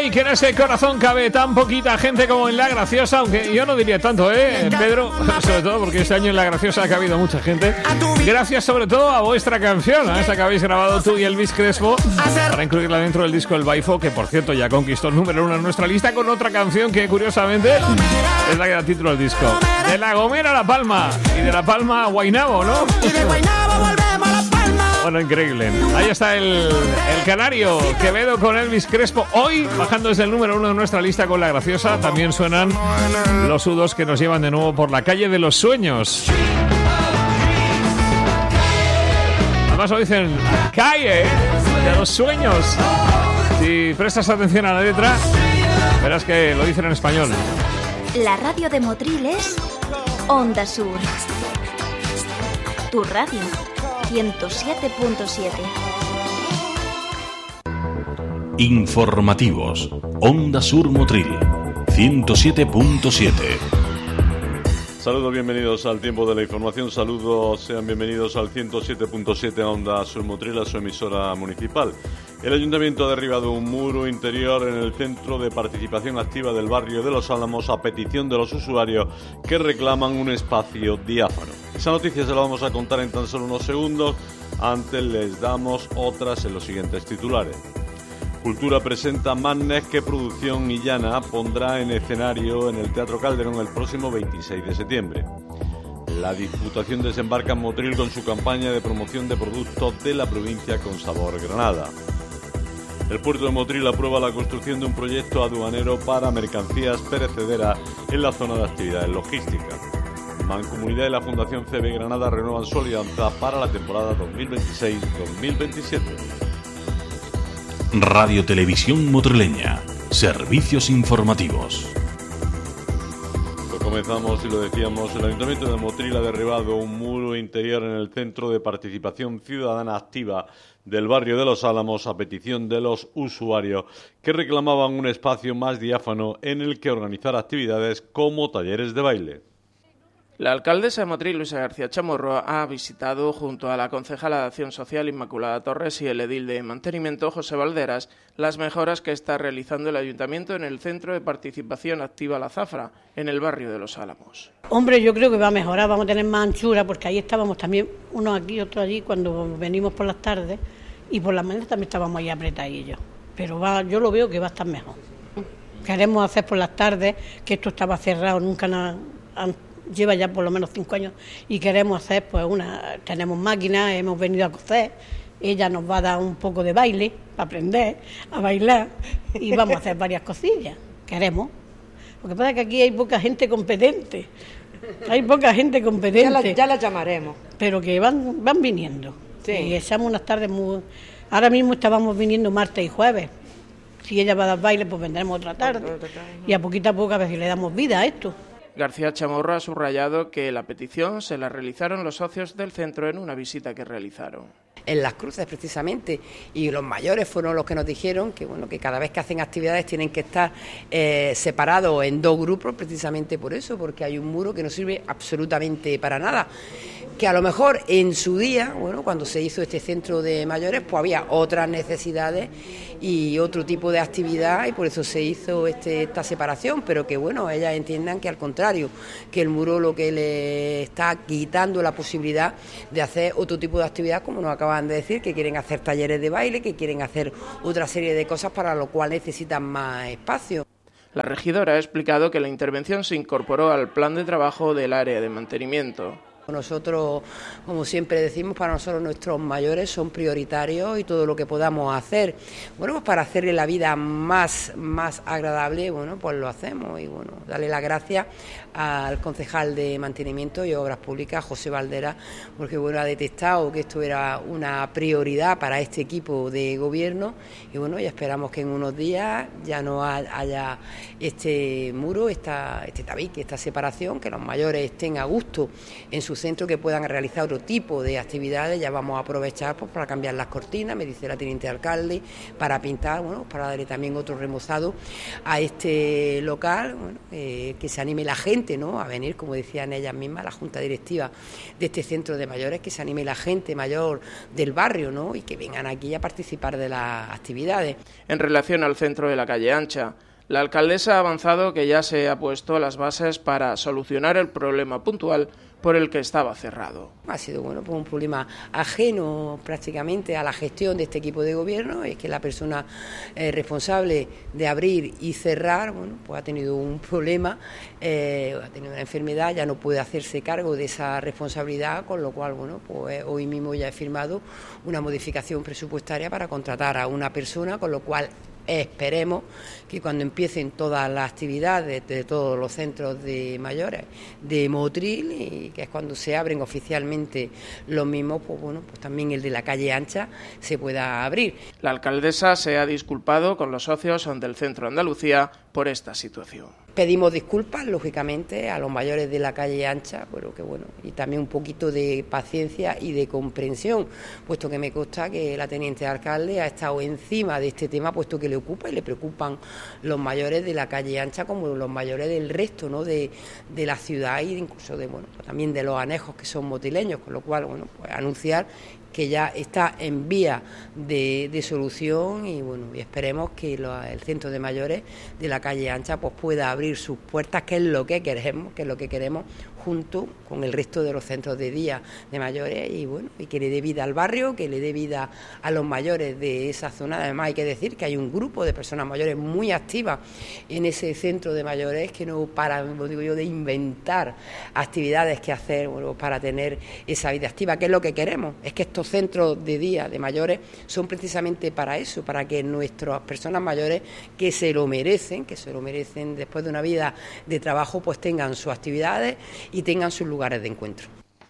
y que en ese corazón cabe tan poquita gente como en La Graciosa, aunque yo no diría tanto, Pedro, sobre todo porque este año en La Graciosa ha cabido mucha gente. Gracias sobre todo a vuestra canción, a esa que habéis grabado tú y Elvis Crespo, para incluirla dentro del disco El Baifo, que por cierto ya conquistó el número 1 en nuestra lista con otra canción que curiosamente es la que da título al disco. De La Gomera a La Palma y de La Palma a Guaynabo, ¿no? Y de Guaynabo volvemos a La Palma. Bueno, increíble. Ahí está el canario Quevedo con Elvis Crespo. Hoy, bajando desde el número 1 de nuestra lista con La Graciosa, también suenan los U2 que nos llevan de nuevo por la calle de los sueños. Además lo dicen, calle de los sueños. Si prestas atención a la letra, verás que lo dicen en español. La radio de Motril es Onda Sur. Tu radio, 107.7. Informativos. Onda Sur Motril, 107.7. Saludos, bienvenidos al tiempo de la información. Saludos, sean bienvenidos al 107.7 Onda Sur Motril, a su emisora municipal. El Ayuntamiento ha derribado un muro interior en el centro de participación activa del barrio de Los Álamos a petición de los usuarios que reclaman un espacio diáfano. Esa noticia se la vamos a contar en tan solo unos segundos. Antes les damos otras en los siguientes titulares. Cultura presenta Mannes, que Producción Illana pondrá en escenario en el Teatro Calderón el próximo 26 de septiembre. La Diputación desembarca en Motril con su campaña de promoción de productos de la provincia con sabor Granada. El puerto de Motril aprueba la construcción de un proyecto aduanero para mercancías perecederas en la zona de actividades logísticas. Mancomunidad y la Fundación CB Granada renuevan su alianza para la temporada 2026-2027. Radio Televisión Motrileña. Servicios informativos. Pues comenzamos y lo decíamos, el Ayuntamiento de Motril ha derribado un muro interior en el Centro de Participación Ciudadana Activa del barrio de Los Álamos a petición de los usuarios que reclamaban un espacio más diáfano en el que organizar actividades como talleres de baile. La alcaldesa de Motril, Luisa García Chamorro, ha visitado junto a la concejala de Acción Social, Inmaculada Torres, y el edil de Mantenimiento, José Valderas, las mejoras que está realizando el Ayuntamiento en el Centro de Participación Activa La Zafra, en el barrio de Los Álamos. Hombre, yo creo que va a mejorar, vamos a tener más anchura, porque ahí estábamos también, unos aquí, otros allí, cuando venimos por las tardes, y por las mañanas también estábamos ahí apretadillos. Pero yo lo veo que va a estar mejor. Queremos hacer por las tardes, que esto estaba cerrado, lleva ya por lo menos 5 años, y queremos hacer tenemos máquinas, hemos venido a coser, ella nos va a dar un poco de baile para aprender a bailar, y vamos a hacer varias cosillas, queremos. Lo que pasa es que aquí hay poca gente competente, ya la llamaremos, pero que van viniendo, sí. Y echamos unas tardes ahora mismo estábamos viniendo martes y jueves. Si ella va a dar baile, pues vendremos otra tarde, y a poquito a poco a ver si le damos vida a esto. García Chamorro ha subrayado que la petición se la realizaron los socios del centro en una visita que realizaron. En Las Cruces precisamente, y los mayores fueron los que nos dijeron que cada vez que hacen actividades tienen que estar separados en 2 grupos, precisamente por eso, porque hay un muro que no sirve absolutamente para nada. Que a lo mejor en su día, cuando se hizo este centro de mayores, pues había otras necesidades y otro tipo de actividad, y por eso se hizo esta separación, pero que ellas entiendan que al contrario, que el muro lo que le está quitando la posibilidad de hacer otro tipo de actividad, como nos acaban de decir, que quieren hacer talleres de baile, que quieren hacer otra serie de cosas para lo cual necesitan más espacio. La regidora ha explicado que la intervención se incorporó al plan de trabajo del área de mantenimiento. Nosotros, como siempre decimos, para nosotros nuestros mayores son prioritarios, y todo lo que podamos hacer, pues para hacerle la vida más agradable, pues lo hacemos. Y darle las gracias al concejal de Mantenimiento y Obras Públicas, José Valderas, porque ha detectado que esto era una prioridad para este equipo de gobierno, y ya esperamos que en unos días ya no haya este muro, este tabique, esta separación, que los mayores estén a gusto en sus otros centros que puedan realizar otro tipo de actividades. Ya vamos a aprovechar pues, para cambiar las cortinas, me dice la teniente alcalde, para pintar, bueno, para darle también otro remozado a este local, bueno, que se anime la gente, ¿no?, a venir, como decían ellas mismas, la junta directiva de este centro de mayores, que se anime la gente mayor del barrio, ¿no?, y que vengan aquí a participar de las actividades. En relación al centro de la calle Ancha, la alcaldesa ha avanzado que ya se ha puesto las bases para solucionar el problema puntual por el que estaba cerrado. Ha sido pues un problema ajeno prácticamente a la gestión de este equipo de gobierno, es que la persona responsable de abrir y cerrar, pues ha tenido un problema, ha tenido una enfermedad, ya no puede hacerse cargo de esa responsabilidad, con lo cual pues hoy mismo ya he firmado una modificación presupuestaria para contratar a una persona, con lo cual esperemos que cuando empiecen todas las actividades de todos los centros de mayores de Motril, y que es cuando se abren oficialmente los mismos, pues también el de la calle Ancha se pueda abrir. La alcaldesa se ha disculpado con los socios del Centro Andalucía por esta situación. Pedimos disculpas, lógicamente, a los mayores de la calle Ancha, pero que y también un poquito de paciencia y de comprensión, puesto que me consta que la teniente alcalde ha estado encima de este tema, puesto que le ocupa y le preocupan los mayores de la calle Ancha como los mayores del resto, ¿no?, de la ciudad, y incluso pues también de los anejos que son motileños, con lo cual pues anunciar que ya está en vía de solución, y esperemos que el centro de mayores de la calle Ancha pues pueda abrir sus puertas, que es lo que queremos, junto con el resto de los centros de día de mayores, y que le dé vida al barrio, que le dé vida a los mayores de esa zona. Además hay que decir que hay un grupo de personas mayores muy activas en ese centro de mayores, que no paran, de inventar actividades que hacer para tener esa vida activa, que es lo que queremos. Es que estos centros de día de mayores son precisamente para eso, para que nuestras personas mayores, que se lo merecen después de una vida de trabajo, pues tengan sus actividades y tengan sus lugares de encuentro.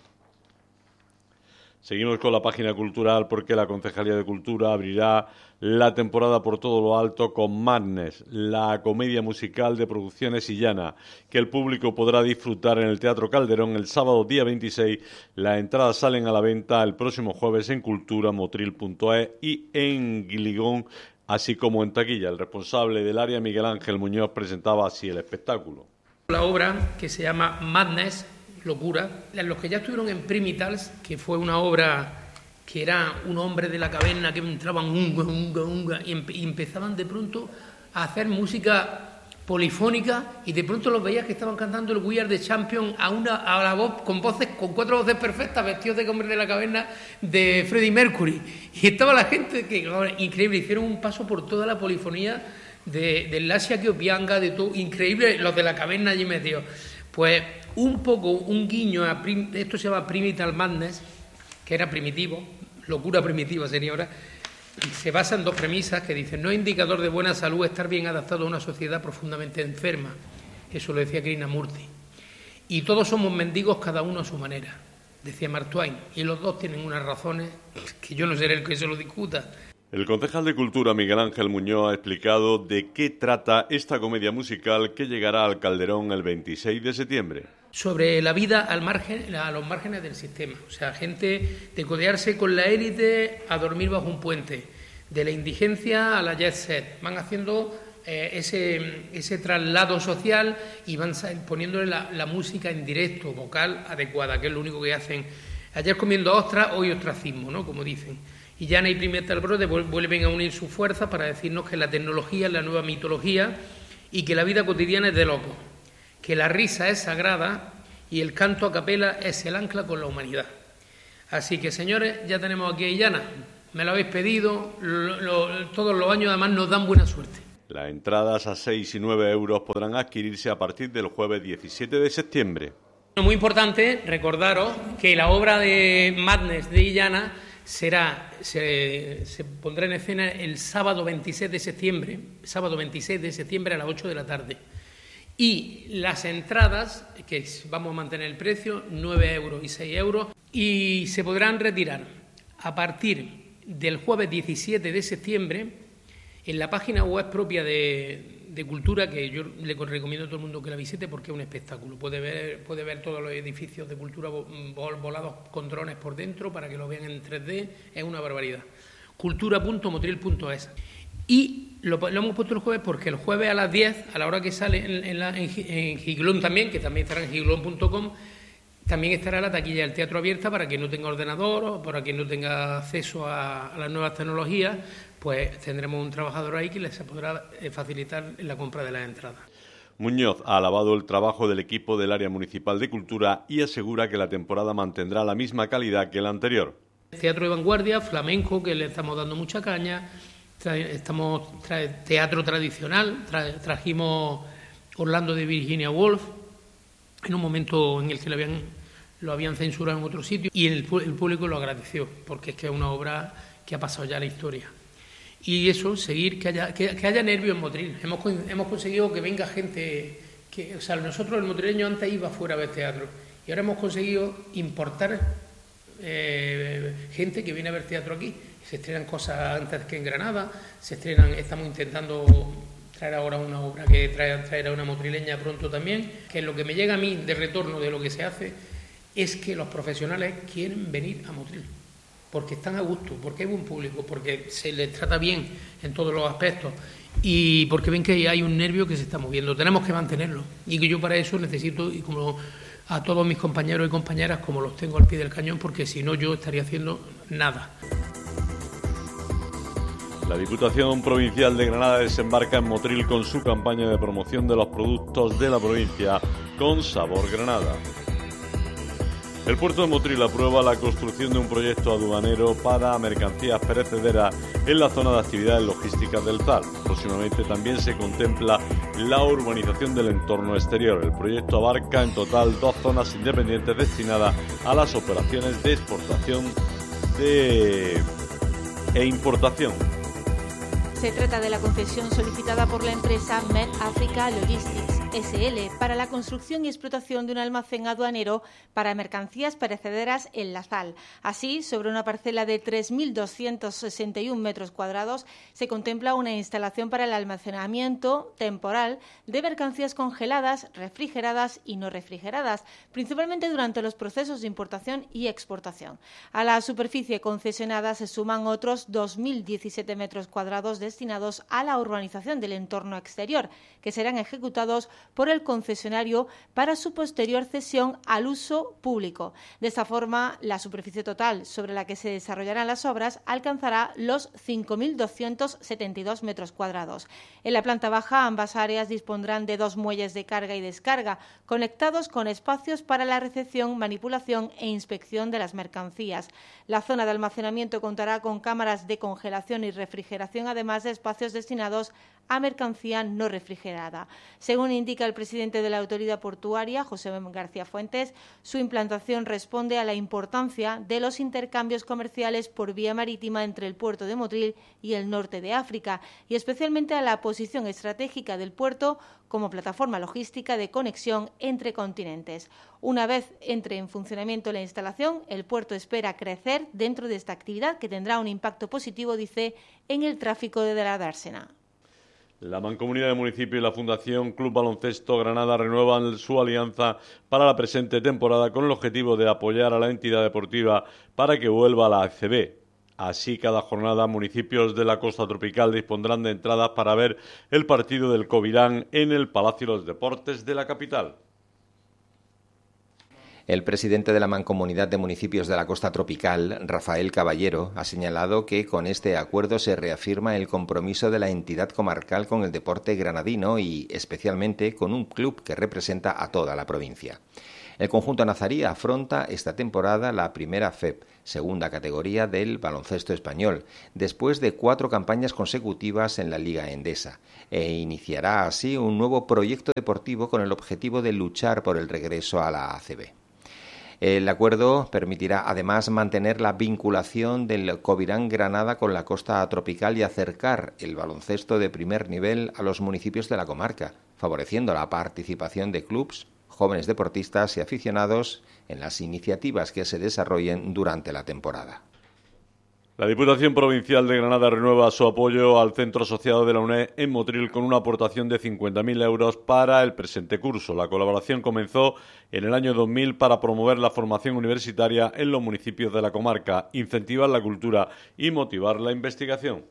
Seguimos con la página cultural, porque la Concejalía de Cultura abrirá la temporada por todo lo alto con Madness, la comedia musical de Producciones Illana, que el público podrá disfrutar en el Teatro Calderón el sábado día 26. Las entradas salen a la venta el próximo jueves en culturamotril.es y en Guiligón, así como en taquilla. El responsable del área, Miguel Ángel Muñoz, presentaba así el espectáculo. La obra, que se llama Madness, locura, los que ya estuvieron en Primitals, que fue una obra que era un hombre de la caverna que entraban unga, y empezaban de pronto a hacer música polifónica, y de pronto los veías que estaban cantando el We Are the Champion a la voz, con 4 voces perfectas, vestidos de hombre de la caverna de Freddie Mercury, y estaba la gente que, increíble, hicieron un paso por toda la polifonía del Lasia Kiopianga, de todo, increíble, los de la caverna allí metidos. Pues un poco, un guiño a esto se llama Primital Madness, que era primitivo, locura primitiva sería ahora. Se basa en 2 premisas que dicen: no es indicador de buena salud estar bien adaptado a una sociedad profundamente enferma. Eso lo decía Krishnamurti. Y todos somos mendigos, cada uno a su manera, decía Mark Twain. Y los dos tienen unas razones que yo no seré el que se lo discuta. El concejal de Cultura, Miguel Ángel Muñoz, ha explicado de qué trata esta comedia musical que llegará al Calderón el 26 de septiembre. Sobre la vida a los márgenes del sistema. O sea, gente de codearse con la élite a dormir bajo un puente, de la indigencia a la jet set. Van haciendo ese traslado social y van poniéndole la música en directo, vocal adecuada, que es lo único que hacen. Ayer comiendo ostras, hoy ostracismo, ¿no?, como dicen. Y Llana y Pimentel Brode vuelven a unir sus fuerzas para decirnos que la tecnología es la nueva mitología y que la vida cotidiana es de locos, que la risa es sagrada y el canto a capela es el ancla con la humanidad. Así que, señores, ya tenemos aquí a Illana. Me lo habéis pedido, todos los años además nos dan buena suerte. Las entradas a 6 y 9 euros podrán adquirirse a partir del jueves 17 de septiembre. Muy importante recordaros que la obra de Madness de Illana se pondrá en escena el sábado 26 de septiembre a las 8 de la tarde. Y las entradas, que vamos a mantener el precio, 9 euros y 6 euros, y se podrán retirar a partir del jueves 17 de septiembre en la página web propia de de cultura, que yo le recomiendo a todo el mundo que la visite porque es un espectáculo. Puede ver todos los edificios de cultura volados con drones por dentro para que lo vean en 3D, es una barbaridad. cultura.motril.es. Y lo hemos puesto el jueves porque el jueves a las 10, a la hora que sale en Giglón también, que también estará en giglón.com, también estará la taquilla del teatro abierta para quien no tenga ordenador o para quien no tenga acceso a las nuevas tecnologías, pues tendremos un trabajador ahí que les podrá facilitar la compra de las entradas. Muñoz ha alabado el trabajo del equipo del Área Municipal de Cultura y asegura que la temporada mantendrá la misma calidad que la anterior. Teatro de vanguardia, flamenco, que le estamos dando mucha caña, teatro tradicional, trajimos Orlando de Virginia Woolf, en un momento en el que lo habían censurado en otro sitio, y el público lo agradeció, porque es que es una obra que ha pasado ya a la historia. Y eso, seguir, que haya nervios en Motril. Hemos conseguido que venga gente, nosotros el motrileño antes iba fuera a ver teatro, y ahora hemos conseguido importar gente que viene a ver teatro aquí. Se estrenan cosas antes que en Granada, estamos intentando traer ahora una obra que traer a una motrileña pronto también, que lo que me llega a mí de retorno de lo que se hace es que los profesionales quieren venir a Motril, porque están a gusto, porque hay buen público, porque se les trata bien en todos los aspectos y porque ven que hay un nervio que se está moviendo. Tenemos que mantenerlo y que yo para eso necesito, y como a todos mis compañeros y compañeras, como los tengo al pie del cañón, porque si no yo estaría haciendo nada. La Diputación Provincial de Granada desembarca en Motril con su campaña de promoción de los productos de la provincia con sabor Granada. El puerto de Motril aprueba la construcción de un proyecto aduanero para mercancías perecederas en la zona de actividades logísticas del TAL. Próximamente también se contempla la urbanización del entorno exterior. El proyecto abarca en total 2 zonas independientes destinadas a las operaciones de exportación e importación. Se trata de la concesión solicitada por la empresa Med Africa Logistics SL para la construcción y explotación de un almacén aduanero para mercancías perecederas en la sal. Así, sobre una parcela de 3.261 metros cuadrados, se contempla una instalación para el almacenamiento temporal de mercancías congeladas, refrigeradas y no refrigeradas, principalmente durante los procesos de importación y exportación. A la superficie concesionada se suman otros 2.017 metros cuadrados destinados a la urbanización del entorno exterior, que serán ejecutados por el concesionario para su posterior cesión al uso público. De esta forma, la superficie total sobre la que se desarrollarán las obras alcanzará los 5.272 metros cuadrados. En la planta baja, ambas áreas dispondrán de 2 muelles de carga y descarga, conectados con espacios para la recepción, manipulación e inspección de las mercancías. La zona de almacenamiento contará con cámaras de congelación y refrigeración, además de espacios destinados a mercancía no refrigerada. Según indica el presidente de la Autoridad Portuaria, José García Fuentes, su implantación responde a la importancia de los intercambios comerciales por vía marítima entre el puerto de Motril y el norte de África, y especialmente a la posición estratégica del puerto como plataforma logística de conexión entre continentes. Una vez entre en funcionamiento la instalación, el puerto espera crecer dentro de esta actividad que tendrá un impacto positivo, dice, en el tráfico de la dársena. La Mancomunidad de Municipios y la Fundación Club Baloncesto Granada renuevan su alianza para la presente temporada con el objetivo de apoyar a la entidad deportiva para que vuelva a la ACB. Así, cada jornada, municipios de la costa tropical dispondrán de entradas para ver el partido del Covirán en el Palacio de los Deportes de la capital. El presidente de la Mancomunidad de Municipios de la Costa Tropical, Rafael Caballero, ha señalado que con este acuerdo se reafirma el compromiso de la entidad comarcal con el deporte granadino y, especialmente, con un club que representa a toda la provincia. El conjunto nazarí afronta esta temporada la primera FEP, segunda categoría del baloncesto español, después de 4 campañas consecutivas en la Liga Endesa, e iniciará así un nuevo proyecto deportivo con el objetivo de luchar por el regreso a la ACB. El acuerdo permitirá además mantener la vinculación del Covirán Granada con la costa tropical y acercar el baloncesto de primer nivel a los municipios de la comarca, favoreciendo la participación de clubes, jóvenes deportistas y aficionados en las iniciativas que se desarrollen durante la temporada. La Diputación Provincial de Granada renueva su apoyo al Centro Asociado de la UNED en Motril con una aportación de 50.000 euros para el presente curso. La colaboración comenzó en el año 2000 para promover la formación universitaria en los municipios de la comarca, incentivar la cultura y motivar la investigación.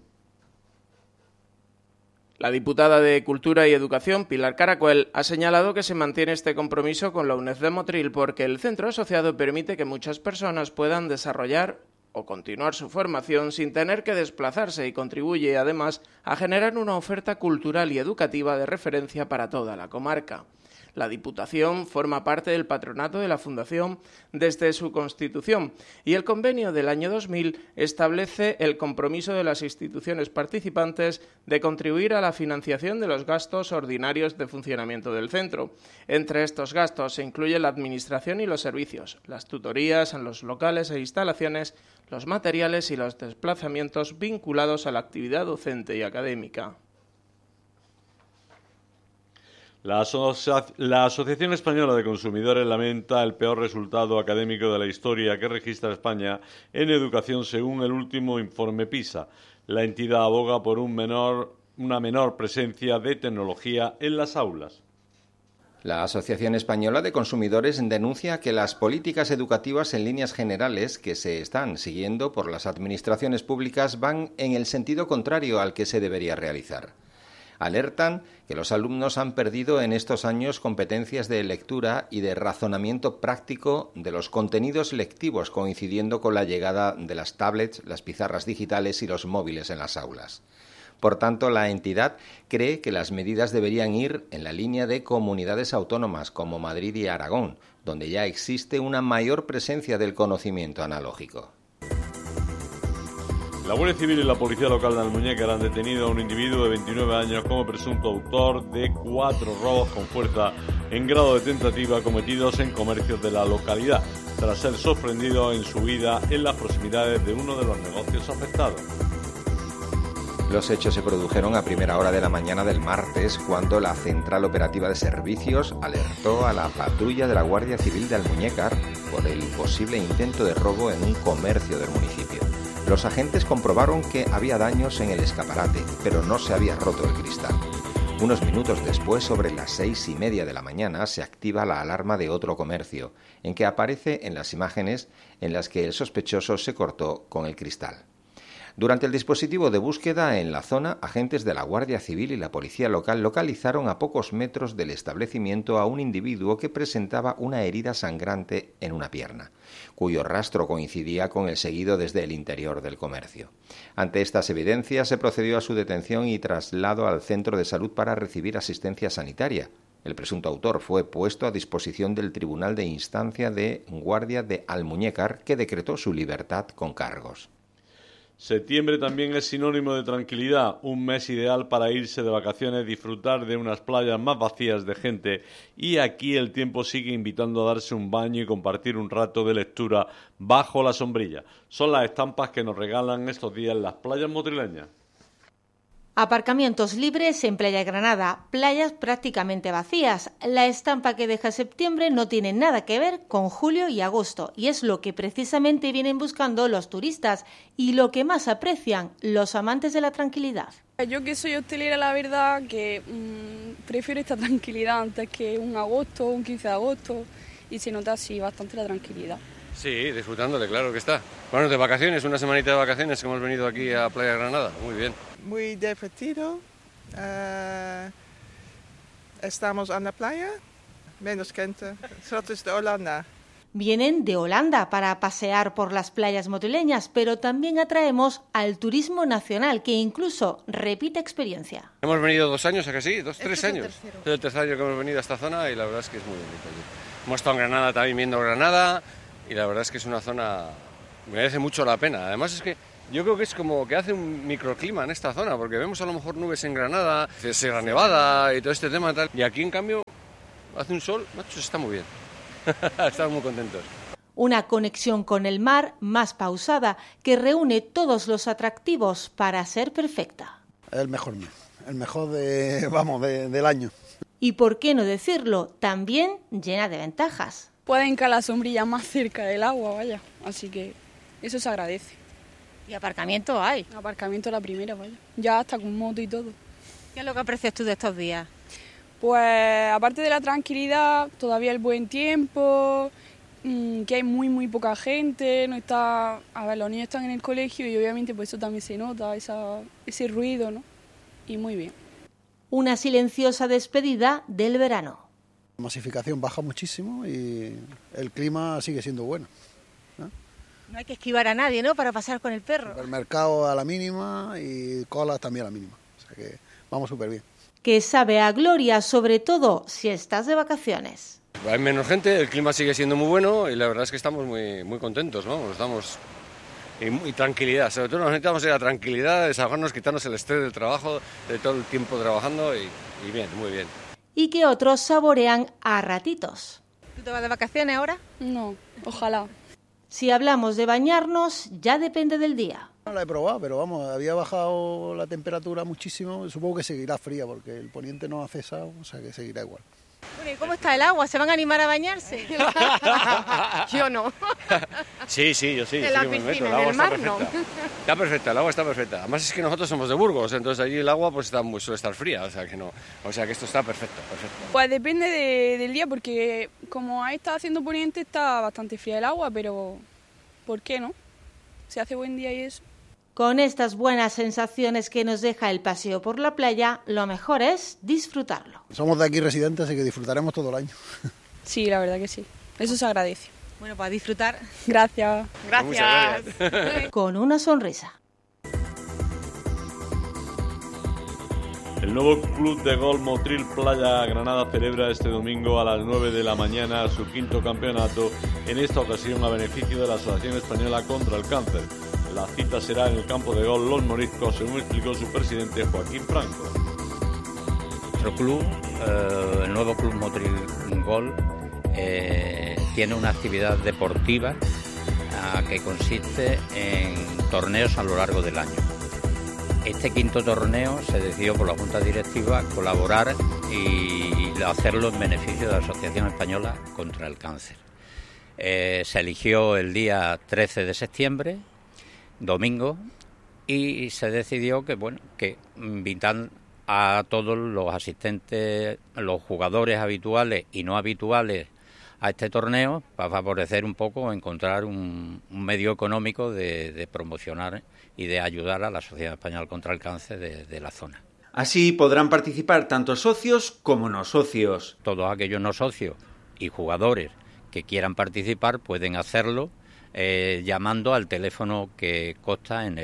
La diputada de Cultura y Educación, Pilar Caracuel, ha señalado que se mantiene este compromiso con la UNED de Motril porque el centro asociado permite que muchas personas puedan desarrollar o continuar su formación sin tener que desplazarse y contribuye además a generar una oferta cultural y educativa de referencia para toda la comarca. La Diputación forma parte del patronato de la Fundación desde su constitución y el convenio del año 2000 establece el compromiso de las instituciones participantes de contribuir a la financiación de los gastos ordinarios de funcionamiento del centro. Entre estos gastos se incluye la administración y los servicios, las tutorías en los locales e instalaciones, los materiales y los desplazamientos vinculados a la actividad docente y académica. La Asociación Española de Consumidores lamenta el peor resultado académico de la historia que registra España en educación según el último informe PISA. La entidad aboga por una menor presencia de tecnología en las aulas. La Asociación Española de Consumidores denuncia que las políticas educativas en líneas generales que se están siguiendo por las administraciones públicas van en el sentido contrario al que se debería realizar. Alertan que los alumnos han perdido en estos años competencias de lectura y de razonamiento práctico de los contenidos lectivos, coincidiendo con la llegada de las tablets, las pizarras digitales y los móviles en las aulas. Por tanto, la entidad cree que las medidas deberían ir en la línea de comunidades autónomas como Madrid y Aragón, donde ya existe una mayor presencia del conocimiento analógico. La Guardia Civil y la Policía Local de Almuñécar han detenido a un individuo de 29 años como presunto autor de 4 robos con fuerza en grado de tentativa cometidos en comercios de la localidad, tras ser sorprendido en su huida en las proximidades de uno de los negocios afectados. Los hechos se produjeron a primera hora de la mañana del martes, cuando la Central Operativa de Servicios alertó a la patrulla de la Guardia Civil de Almuñécar por el posible intento de robo en un comercio del municipio. Los agentes comprobaron que había daños en el escaparate, pero no se había roto el cristal. Unos minutos después, sobre las 6:30 de la mañana, se activa la alarma de otro comercio, en que aparece en las imágenes en las que el sospechoso se cortó con el cristal. Durante el dispositivo de búsqueda en la zona, agentes de la Guardia Civil y la Policía Local localizaron a pocos metros del establecimiento a un individuo que presentaba una herida sangrante en una pierna, cuyo rastro coincidía con el seguido desde el interior del comercio. Ante estas evidencias se procedió a su detención y traslado al centro de salud para recibir asistencia sanitaria. El presunto autor fue puesto a disposición del Tribunal de Instancia de Guardia de Almuñécar, que decretó su libertad con cargos. Septiembre también es sinónimo de tranquilidad, un mes ideal para irse de vacaciones, disfrutar de unas playas más vacías de gente, y aquí el tiempo sigue invitando a darse un baño y compartir un rato de lectura bajo la sombrilla. Son las estampas que nos regalan estos días las playas motrileñas. Aparcamientos libres en Playa Granada, playas prácticamente vacías. La estampa que deja septiembre no tiene nada que ver con julio y agosto, y es lo que precisamente vienen buscando los turistas y lo que más aprecian los amantes de la tranquilidad. Yo, que soy hostelera, la verdad que prefiero esta tranquilidad antes que un agosto, un 15 de agosto, y se nota así bastante la tranquilidad. Sí, disfrutándole, claro que está. Bueno, de vacaciones, una semanita de vacaciones que hemos venido aquí a Playa Granada, muy bien. Muy divertido, estamos en la playa, menos gente, nosotros de Holanda. Vienen de Holanda para pasear por las playas motrileñas, pero también atraemos al turismo nacional, que incluso repite experiencia. Hemos venido 2 años, ¿a que sí? 3 años. Este es el tercer año que hemos venido a esta zona y la verdad es que es muy bonito. Hemos estado en Granada también viendo Granada y la verdad es que es una zona que merece mucho la pena. Además es que yo creo que es como que hace un microclima en esta zona, porque vemos a lo mejor nubes en Granada, Sierra Nevada y todo este tema tal. Y aquí en cambio hace un sol, macho, está muy bien. Estamos muy contentos. Una conexión con el mar más pausada que reúne todos los atractivos para ser perfecta. El mejor mes, el mejor del año. Y por qué no decirlo, también llena de ventajas. Pueden caer la sombrilla más cerca del agua, vaya, así que eso se agradece. ¿Y aparcamiento hay? Aparcamiento la primera, vaya. Ya hasta con moto y todo. ¿Qué es lo que aprecias tú de estos días? Pues aparte de la tranquilidad, todavía el buen tiempo, que hay muy poca gente, no está... A ver, los niños están en el colegio y obviamente pues eso también se nota, ese ruido, ¿no? Y muy bien. Una silenciosa despedida del verano. La masificación baja muchísimo y el clima sigue siendo bueno. No hay que esquivar a nadie, ¿no?, para pasar con el perro. El mercado a la mínima y colas también a la mínima. O sea que vamos súper bien. Que sabe a gloria, sobre todo si estás de vacaciones. Hay menos gente, el clima sigue siendo muy bueno y la verdad es que estamos muy contentos, ¿no? Estamos... Y tranquilidad, sobre todo nos necesitamos la tranquilidad, desahogarnos, quitarnos el estrés del trabajo, de todo el tiempo trabajando y bien, muy bien. Y que otros saborean a ratitos. ¿Tú te vas de vacaciones ahora? No, ojalá. Si hablamos de bañarnos, ya depende del día. No la he probado, pero vamos, había bajado la temperatura muchísimo. Supongo que seguirá fría porque el poniente no ha cesado, o sea que seguirá igual. Bueno, ¿y cómo está el agua? ¿Se van a animar a bañarse? Yo no. Sí, yo sí. En la piscina, en el mar no. Está perfecta, el agua está perfecta. Además es que nosotros somos de Burgos, entonces allí el agua pues suele estar fría, o sea que esto está perfecto. Pues depende del día, porque como ahí está haciendo poniente está bastante fría el agua, pero ¿por qué no? Se hace buen día y eso. Con estas buenas sensaciones que nos deja el paseo por la playa, lo mejor es disfrutarlo. Somos de aquí residentes, así que disfrutaremos todo el año. Sí, la verdad que sí. Eso se agradece. Bueno, para disfrutar. Gracias. Gracias. Con una sonrisa. El nuevo Club de Golf Motril Playa Granada celebra este domingo a las 9 de la mañana su quinto campeonato, en esta ocasión a beneficio de la Asociación Española contra el Cáncer. La cita será en el campo de golf Los Moriscos, según explicó su presidente Joaquín Franco. Nuestro club, el nuevo Club Motril Golf, tiene una actividad deportiva que consiste en torneos a lo largo del año. Este quinto torneo se decidió por la Junta Directiva colaborar y hacerlo en beneficio de la Asociación Española contra el Cáncer. Se eligió el día 13 de septiembre, domingo, y se decidió que invitan a todos los asistentes, los jugadores habituales y no habituales a este torneo para favorecer un poco, encontrar un medio económico de promocionar y de ayudar a la Sociedad Española contra el Cáncer de la zona. Así podrán participar tanto socios como no socios. Todos aquellos no socios y jugadores que quieran participar pueden hacerlo llamando al teléfono que consta en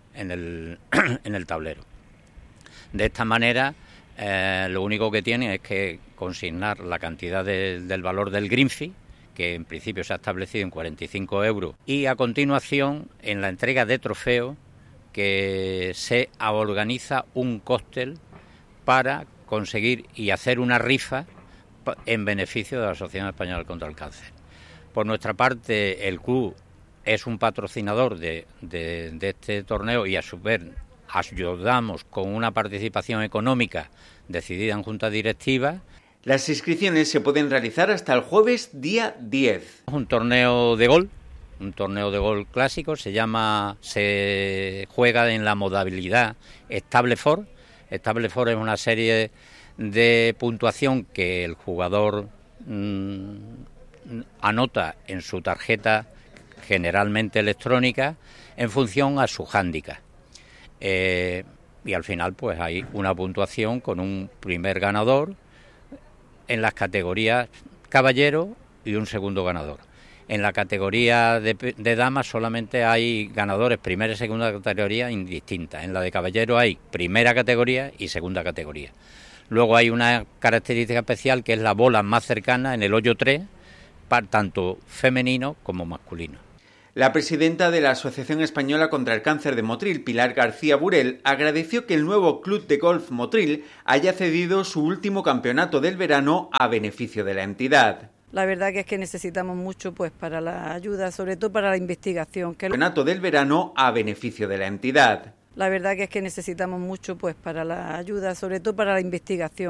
el tablero. De esta manera, lo único que tienen es que consignar la cantidad del valor del green fee, que en principio se ha establecido en 45 euros, y a continuación, en la entrega de trofeos, que se organiza un cóctel para conseguir y hacer una rifa en beneficio de la Asociación Española contra el Cáncer. Por nuestra parte, el club es un patrocinador de este torneo y a su vez ayudamos con una participación económica decidida en Junta Directiva. Las inscripciones se pueden realizar hasta el jueves día 10. Un torneo de golf clásico, se juega en la modalidad Stable Four. Stable Four es una serie de puntuación que el jugador anota en su tarjeta, generalmente electrónica, en función a su hándicap. Y al final pues hay una puntuación con un primer ganador en las categorías caballero y un segundo ganador. En la categoría de damas solamente hay ganadores primera y segunda categoría indistintas. En la de caballero hay primera categoría y segunda categoría. Luego hay una característica especial que es la bola más cercana en el hoyo 3, para tanto femenino como masculino. La presidenta de la Asociación Española contra el Cáncer de Motril, Pilar García Burel, agradeció que el nuevo Club de Golf Motril haya cedido su último campeonato del verano a beneficio de la entidad. La verdad que es que necesitamos mucho pues para la ayuda, sobre todo para la investigación. Campeonato del verano a beneficio de la entidad. La verdad que es que necesitamos mucho pues para la ayuda, sobre todo para la investigación.